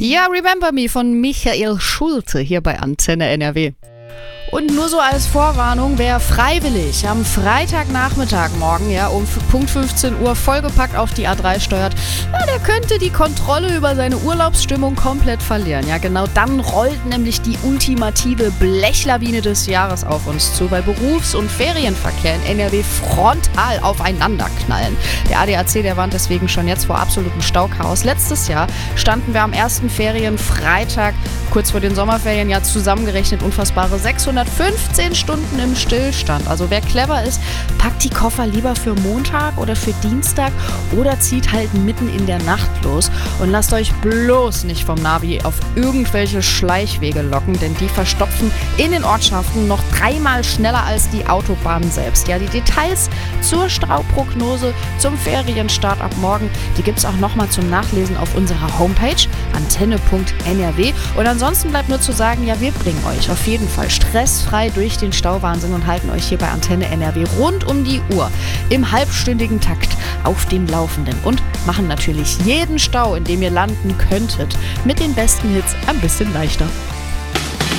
Ja, Remember Me von Michael Schulte hier bei Antenne NRW. Und nur so als Vorwarnung, wer freiwillig am Freitagnachmittag morgen um Punkt 15 Uhr vollgepackt auf die A3 steuert, der könnte die Kontrolle über seine Urlaubsstimmung komplett verlieren. Ja, genau dann rollt nämlich die ultimative Blechlawine des Jahres auf uns zu, weil Berufs- und Ferienverkehr in NRW frontal aufeinander knallen. Der ADAC, der warnt deswegen schon jetzt vor absolutem Stauchaos. Letztes Jahr standen wir am ersten Ferienfreitag, kurz vor den Sommerferien, zusammengerechnet unfassbare 615 Stunden im Stillstand. Also wer clever ist, packt die Koffer lieber für Montag oder für Dienstag oder zieht halt mitten in der Nacht los und lasst euch bloß nicht vom Navi auf irgendwelche Schleichwege locken, denn die verstopfen in den Ortschaften noch 3-mal schneller als die Autobahn selbst. Ja, die Details zur Stauprognose zum Ferienstart ab morgen, die gibt's auch nochmal zum Nachlesen auf unserer Homepage antenne.nrw. Und ansonsten bleibt nur zu sagen, wir bringen euch auf jeden Fall stressfrei durch den Stauwahnsinn und halten euch hier bei Antenne NRW rund um die Uhr im halbstündigen Takt auf dem Laufenden und machen natürlich jeden Stau, in dem ihr landen könntet, mit den besten Hits ein bisschen leichter.